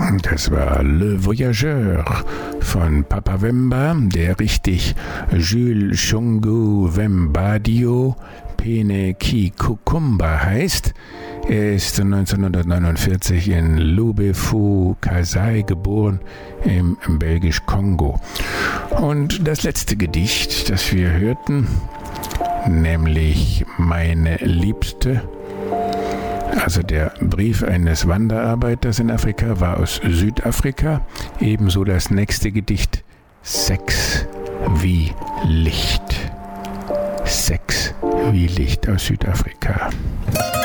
Das war Le Voyageur von Papa Wemba, der richtig Jules Shungu Wembadio Pene Ki Kukumba heißt. Er ist 1949 in Lubefou, Kasai geboren, im Belgisch-Kongo. Und das letzte Gedicht, das wir hörten, nämlich Meine Liebste, also der Brief eines Wanderarbeiters in Afrika, war aus Südafrika. Ebenso das nächste Gedicht, Sex wie Licht. Sex wie Licht aus Südafrika.